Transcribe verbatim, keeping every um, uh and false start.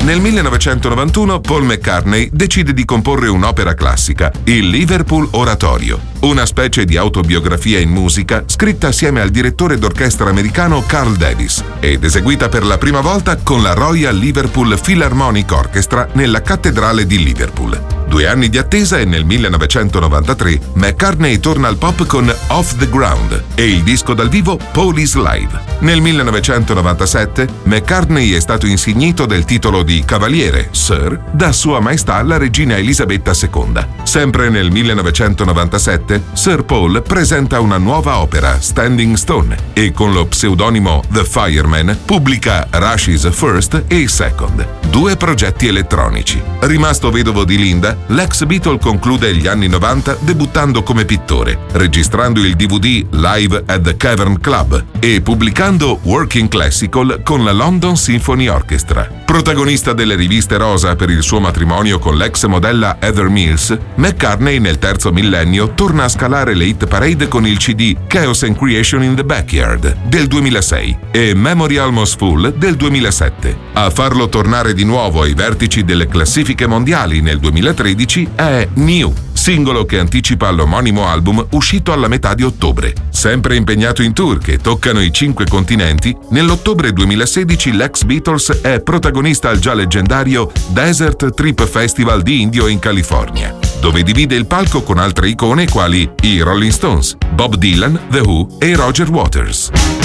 Nel millenovecentonovantuno Paul McCartney decide di comporre un'opera classica, il Liverpool Oratorio, una specie di autobiografia in musica scritta assieme al direttore d'orchestra americano Carl Davis ed eseguita per la prima volta con la Royal Liverpool Philharmonic Orchestra nella cattedrale di Liverpool. Due anni di attesa e nel millenovecentonovantatré McCartney torna al pop con Off the Ground e il disco dal vivo Paul is Live. Nel millenovecentonovantasette McCartney è stato insignito del titolo di Cavaliere, Sir, da Sua Maestà la Regina Elisabetta seconda. Sempre nel millenovecentonovantasette Sir Paul presenta una nuova opera, Standing Stone, e con lo pseudonimo The Fireman pubblica Rush is First e Second, due progetti elettronici. Rimasto vedovo di Linda, l'ex Beatle conclude gli anni novanta debuttando come pittore, registrando il D V D Live at the Cavern Club e pubblicando Working Classical con la London Symphony Orchestra. Protagonista delle riviste rosa per il suo matrimonio con l'ex modella Heather Mills, McCartney nel terzo millennio torna a scalare le hit parade con il C D Chaos and Creation in the Backyard del duemilasei e Memory Almost Full del duemilasette. A farlo tornare di nuovo ai vertici delle classifiche mondiali nel duemilatredici è New, singolo che anticipa l'omonimo album uscito alla metà di ottobre. Sempre impegnato in tour che toccano i cinque continenti, nell'ottobre duemilasedici l'ex Beatles è protagonista al già leggendario Desert Trip Festival di Indio in California, dove divide il palco con altre icone quali i Rolling Stones, Bob Dylan, The Who e Roger Waters.